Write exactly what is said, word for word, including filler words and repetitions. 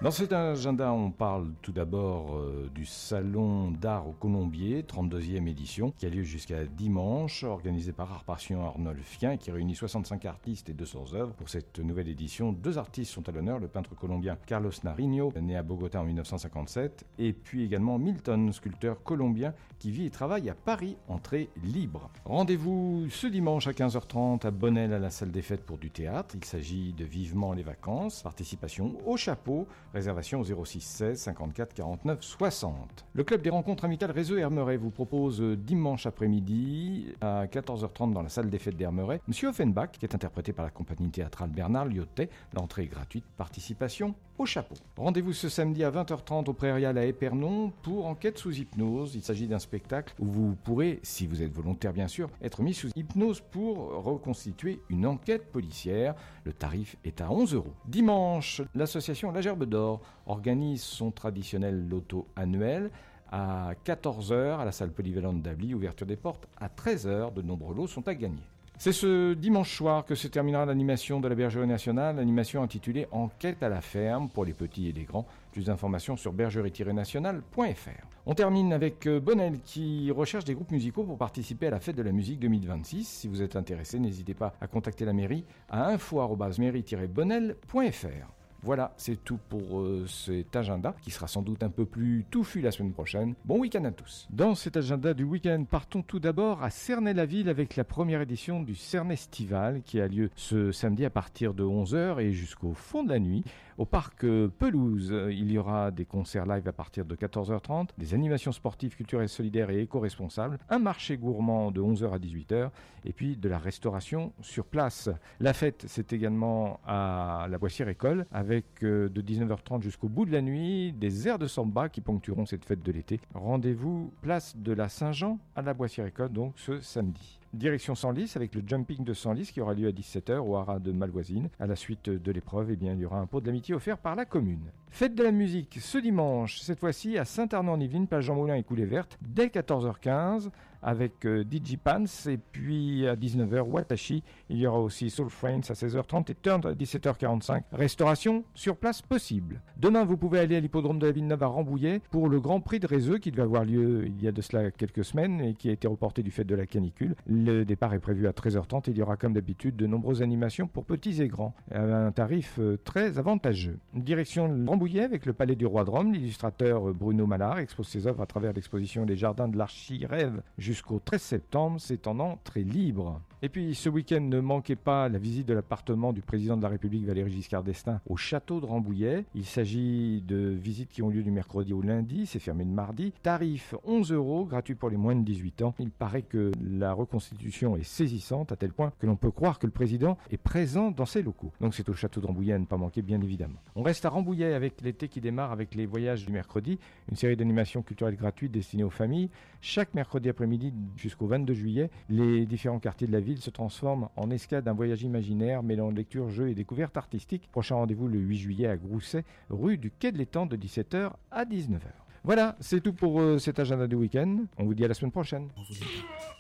Dans cet agenda, on parle tout d'abord euh, du Salon d'art au Colombier, trente-deuxième édition, qui a lieu jusqu'à dimanche, organisé par Art Passion Arnolfien, qui réunit soixante-cinq artistes et deux cents œuvres. Pour cette nouvelle édition, deux artistes sont à l'honneur, le peintre colombien Carlos Nariño, né à Bogota en mille neuf cent cinquante-sept, et puis également Milton, sculpteur colombien, qui vit et travaille à Paris, entrée libre. Rendez-vous ce dimanche à quinze heures trente à Bonnel à la salle des fêtes pour du théâtre. Il s'agit de Vivement les vacances, participation au chapeau, réservation au zéro six seize cinquante-quatre quarante-neuf soixante. Le club des rencontres amicales Réseau Hermeret vous propose dimanche après-midi à quatorze heures trente dans la salle des fêtes d'Hermeret Monsieur Offenbach, qui est interprété par la compagnie théâtrale Bernard Liottet. L'entrée est gratuite, participation au chapeau. Rendez-vous ce samedi à vingt heures trente au Prairial à Épernon pour Enquête sous hypnose. Il s'agit d'un spectacle où vous pourrez, si vous êtes volontaire bien sûr, être mis sous hypnose pour reconstituer une enquête policière. Le tarif est à onze euros. Dimanche, l'association La Gerbe d'Or organise son traditionnel loto annuel à quatorze heures à la salle polyvalente d'Ably, ouverture des portes à treize heures. De nombreux lots sont à gagner. C'est ce dimanche soir que se terminera l'animation de la Bergerie nationale, l'animation intitulée Enquête à la ferme pour les petits et les grands. Plus d'informations sur bergerie tiret nationale point f r. On termine avec Bonnel qui recherche des groupes musicaux pour participer à la fête de la musique deux mille vingt-six. Si vous êtes intéressé, n'hésitez pas à contacter la mairie à info arobase mairie tiret bonnel point f r. Voilà, c'est tout pour euh, cet agenda qui sera sans doute un peu plus touffu la semaine prochaine. Bon week-end à tous. Dans cet agenda du week-end, partons tout d'abord à Cernay-la-Ville avec la première édition du Cernestival qui a lieu ce samedi à partir de onze heures et jusqu'au fond de la nuit. Au parc Pelouse, il y aura des concerts live à partir de quatorze heures trente, des animations sportives, culturelles, solidaires et éco-responsables, un marché gourmand de onze heures à dix-huit heures et puis de la restauration sur place. La fête, c'est également à la Boissière École avec avec euh, de dix-neuf heures trente jusqu'au bout de la nuit, des airs de samba qui ponctueront cette fête de l'été. Rendez-vous place de la Saint-Jean à la Boissière-École, donc ce samedi. Direction Senlis avec le jumping de Senlis qui aura lieu à dix-sept heures au haras de Malvoisine. À la suite de l'épreuve, eh bien, il y aura un pot de l'amitié offert par la commune. Fête de la musique ce dimanche, cette fois-ci à Saint-Arnaud-en-Yvelines, place Jean Moulin et Coulée Verte, dès quatorze heures quinze avec euh, D J Pants et puis à dix-neuf heures Watashi. Il y aura aussi Soul Friends à seize heures trente et Turn à dix-sept heures quarante-cinq. Restauration sur place possible. Demain, vous pouvez aller à l'hippodrome de la Villeneuve à Rambouillet pour le Grand Prix de Rézeux qui devait avoir lieu il y a de cela quelques semaines et qui a été reporté du fait de la canicule. Le départ est prévu à treize heures trente et il y aura comme d'habitude de nombreuses animations pour petits et grands à un tarif très avantageux. Direction Rambouillet avec le Palais du Roi de Rome. L'illustrateur Bruno Mallard expose ses œuvres à travers l'exposition Les Jardins de l'Archi-Rêve jusqu'au treize septembre. C'est en entrée libre. Et puis ce week-end, ne manquez pas la visite de l'appartement du président de la République Valéry Giscard d'Estaing au château de Rambouillet. Il s'agit de visites qui ont lieu du mercredi au lundi, c'est fermé le mardi. Tarif onze euros, gratuit pour les moins de dix-huit ans. Il paraît que la reconstitution est saisissante à tel point que l'on peut croire que le président est présent dans ses locaux. Donc c'est au château de Rambouillet à ne pas manquer, bien évidemment. On reste à Rambouillet avec l'été qui démarre avec les voyages du mercredi, une série d'animations culturelles gratuites destinées aux familles. Chaque mercredi après-midi jusqu'au vingt-deux juillet, les différents quartiers de la ville se transforment en escale d'un voyage imaginaire mêlant lecture, jeux et découvertes artistiques. Prochain rendez-vous le huit juillet à Grousset, rue du Quai de l'Étang de dix-sept heures à dix-neuf heures. Voilà, c'est tout pour euh, cet agenda du week-end. On vous dit à la semaine prochaine.